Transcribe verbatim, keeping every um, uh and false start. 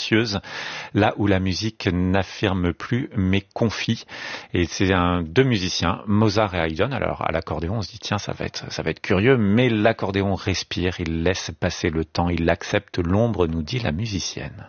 silencieuse, là où la musique n'affirme plus mais confie. Et c'est un, deux musiciens, Mozart et Haydn. Alors à l'accordéon, on se dit tiens, ça va être, ça va être curieux, mais l'accordéon respire, il laisse passer le temps, il accepte l'ombre, nous dit la musicienne.